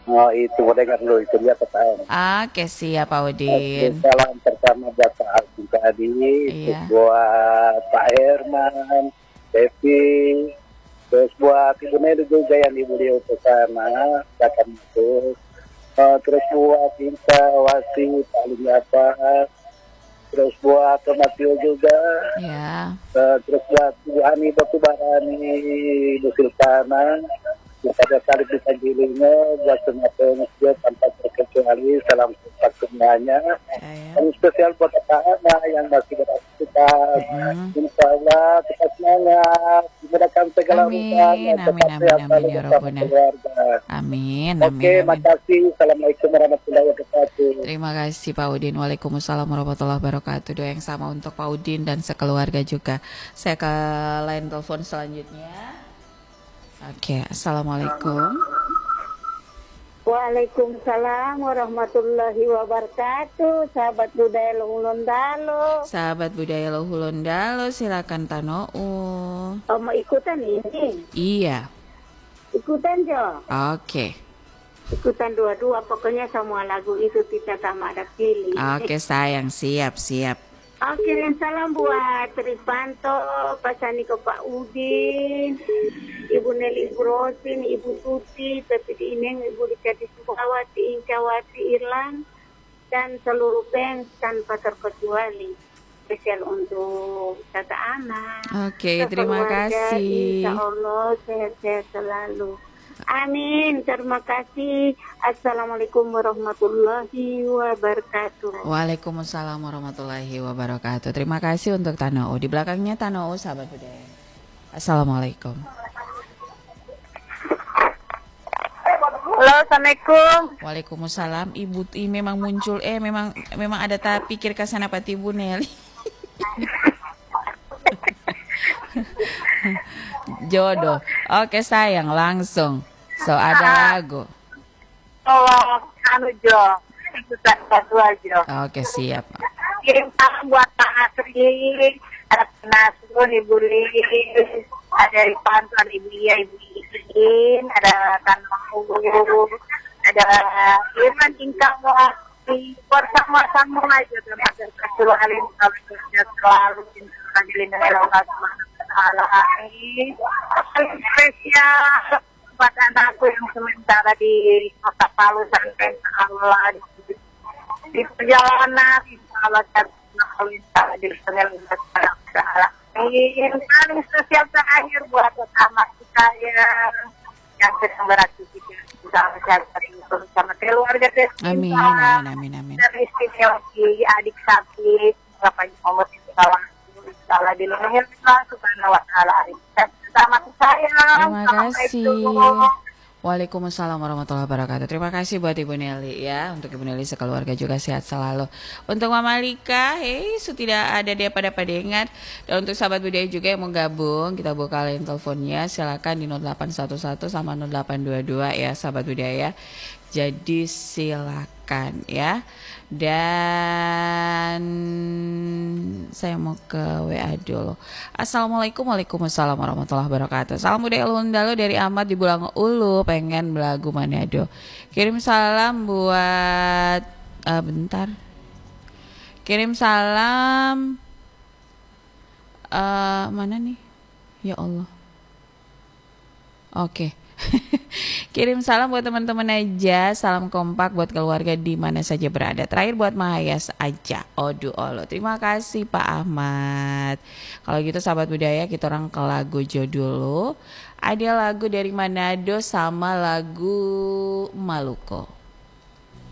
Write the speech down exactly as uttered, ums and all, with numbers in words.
Oh, itu boleh dengar dulu itu dia pesan. Oke, siap Pak Oke, Udin. salam pertama buat Pak Agung tadi, terus Iya. buat Pak Herman, Devi, terus buat Ibu Nedi juga yang di beliau ke sana, akan masuk. Eh, terus buat kita Wasi paling apa, terus buat Tomatio juga, Ya. eh, terus buat Bu Ani Batubarani, Bu Sultana, pada kali bisa giringnya buat semua pengusaha tanpa terkecuali salam support semuanya. Ya, ya. Yang spesial buat anak yang masih beraktivitas. Mm-mm. Insya Allah kita semangat dimudahkan segala urusan Amin, yang amin, tetap amin, sehat amin selalu ya bersama Robbuna. keluarga. Amin, Oke, amin, amin. makasih. Assalamualaikum warahmatullahi wabarakatuh. Terima kasih Pak Udin. Waalaikumsalam warahmatullahi wabarakatuh. Doa yang sama untuk Pak Udin dan sekeluarga juga. Saya ke line telepon selanjutnya. Oke, assalamualaikum. Waalaikumsalam warahmatullahi wabarakatuh. Sahabat budaya Longulondalo. Sahabat budaya Lohulondalo, silakan Tanou. Oh, mau ikutan ini? Iya. Ikutan Jo. Oke. Ikutan dua-dua. Pokoknya semua lagu itu kita tak ada pilih. Oke sayang, siap, siap. Oh, kirim salam buat Tripanto, Pak Sani ke Pak Udin, Ibu Nelly Brosin, Ibu Tuti, Pepi Ineng, Ibu Dikati Sukawati, Incawati, Irlan, dan seluruh fans tanpa terkecuali. Spesial untuk Tata Ana. Oke, terima Keluarga, kasih. Insya Allah sehat-sehat selalu. Amin. Terima kasih. Assalamualaikum warahmatullahi wabarakatuh. Waalaikumsalam warahmatullahi wabarakatuh. Terima kasih untuk Tanou. Di belakangnya Tanou, sahabat budaya. Assalamualaikum. Halo, Assalamualaikum. Waalaikumsalam. Ibu I memang muncul eh memang memang ada tak pikir ke sana Pak Ibu Nelly. Jodoh. Oke sayang, langsung. So ada lagu. Oh, anu Jo. Ikutan satu aja. Oke, siap. Kirim salam buat Pak Asri, ada Nasrun, Ibu Lis, ada Rifanto, Ibu Iya, Ibu Iin, ada Tanau, ada Irman Tingkang Wati, bersama-sama aja terima kasih selalu selalu dilindungi Allah Subhanahu wa Ta'ala. Paling spesial buat anakku yang sementara di Kota Palu sampai Allah di, di perjalanan insya Allah kalau insya Allah di perjalanan. Yang paling spesial terakhir buat anak kita yang yang sedang beraktivitas bersama keluarga tercinta. Amin, amin, amin, amin. Dan istri Yogi, adik sakit, Bapak Muhammad Insya Allah dilindungi Allah Subhanahu wa Ta'ala. Sama saya. Terima kasih. Waalaikumsalam warahmatullahi wabarakatuh. Terima kasih buat Ibu Nelly ya. Untuk Ibu Nelly sekeluarga juga sehat selalu. Untuk Mama Lika, hei, su tidak ada dia pada padengan. Dan untuk sahabat budaya juga yang mau gabung, kita buka line teleponnya. Silakan di nol delapan satu satu sama nol delapan dua dua ya sahabat budaya. Jadi silakan ya. Dan saya mau ke W A dulu. Assalamualaikum, waalaikumsalam warahmatullahi wabarakatuh. Salam budaya Lundalo dari Ahmad di Bulang Ulu, pengen belagu Manado. Kirim salam buat uh, bentar. Kirim salam uh, mana nih? Ya Allah. Oke. Okay. Kirim salam buat teman-teman aja. Salam kompak buat keluarga di mana saja berada. Terakhir buat Mahayas aja. Odu olo. Terima kasih Pak Ahmad. Kalau gitu sahabat budaya, kita orang ke lagu Jo dulu. Ada lagu dari Manado sama lagu Maluko.